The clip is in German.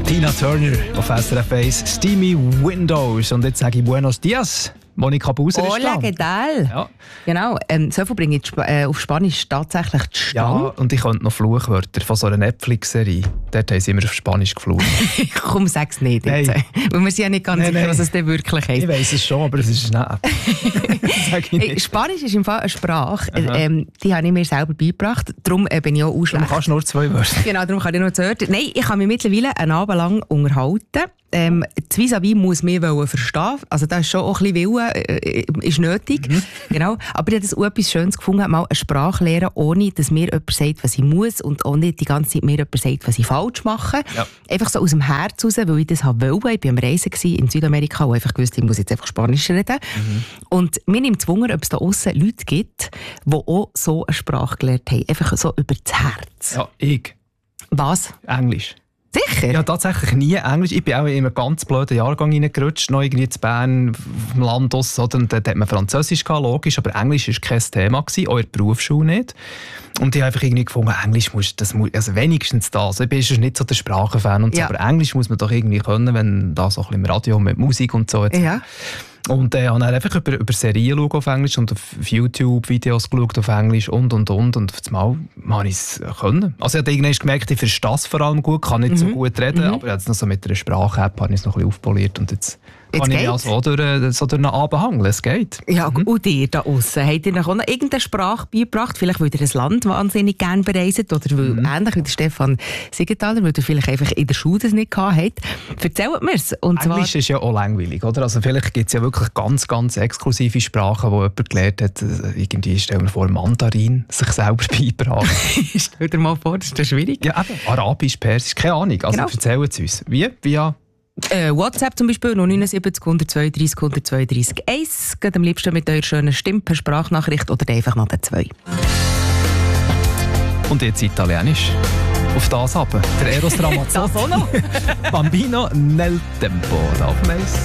Tina Turner auf SRF 1, Steamy Windows. Und jetzt sage ich Buenos Dias. Monika Buser ist da. Hola, ¿qué tal? Ja. Genau, so viel bringe ich auf Spanisch tatsächlich zustande. Ja, und ich könnte noch Fluchwörter von so einer Netflix-Serie. Dort haben sie immer auf Spanisch geflucht. Komm, sag's nicht jetzt. Nein. Weil wir sind ja nicht ganz sicher, was es denn wirklich heisst. Ich weiss es schon, aber es ist nicht. Sag ich nicht. Hey, Spanisch ist im Fall eine Sprache, die habe ich mir selber beigebracht. Darum bin ich auch Du schlecht. kannst nur 2 Wörter. Genau, darum kann ich noch 2 Wörter. Nein, ich kann mich mittlerweile einen Abend lang unterhalten. Das Vis-à-vis muss mich verstehen. Also da ist schon auch ein bisschen Wille, ist nötig. Genau. Aber ich habe das auch etwas Schönes gefunden, mal eine Sprache lernen, ohne dass mir jemand sagt, was ich muss und auch nicht die ganze Zeit mir jemand sagt, was ich falsch mache. Ja. Einfach so aus dem Herz raus, weil ich das wollte. Ich war am Reisen in Südamerika und einfach gewusst, ich muss jetzt einfach Spanisch reden. Und mir nimmt es Wunder, ob es da aussen Leute gibt, die auch so eine Sprache gelernt haben. Einfach so über das Herz. Ja, ich. Was? Englisch. Sicher? Ja, tatsächlich nie Englisch. Ich bin auch in einen ganz blöden Jahrgang reingerutscht, noch irgendwie in Bern, auf dem Land aus, oder? Und dort hat man Französisch gehabt, logisch, aber Englisch war kein Thema gewesen, auch in der Berufsschule nicht. Und ich habe einfach irgendwie gefunden, Englisch muss also wenigstens das. Also ich bin schon nicht so der Sprachenfan und so, aber Englisch muss man doch irgendwie können, wenn da so ein bisschen im Radio mit Musik und so. Ja. Und habe dann einfach über Serien geschaut auf Englisch und auf YouTube-Videos geschaut auf Englisch und. Und auf das Mal habe ich es können. Also ich habe irgendwann gemerkt, ich verstehe das vor allem gut, kann nicht so gut reden, aber jetzt noch so mit einer Sprach-App habe ich es noch ein bisschen aufpoliert und jetzt kann ich mich also durch einen Abend hangeln. Es geht. Ja, und ihr da aussen, habt ihr noch irgendeine Sprache beigebracht? Vielleicht, weil ihr ein Land wahnsinnig gerne bereist oder weil, ähnlich wie der Stefan Siegenthaler, weil ihr vielleicht einfach in der Schule das nicht gehabt habt. Erzählt mir es. Englisch ist ja auch langweilig, oder? Also vielleicht gibt es ja wirklich ganz, ganz exklusive Sprachen, die jemand gelernt hat. Irgendwie, stell mir vor, Mandarin sich selber beibracht. Stell dir mal vor, das ist schwierig. Ja, eben. Arabisch, Persisch, keine Ahnung. Also erzählen Sie uns. Wie? Via WhatsApp zum Beispiel, 079 132 132 1. Geht am liebsten mit eurer schönen Stimme per Sprachnachricht oder einfach noch 2. Und jetzt Italienisch. Auf das aber. Der Eros Ramazzotti. Das auch noch. Bambino nel tempo. Auf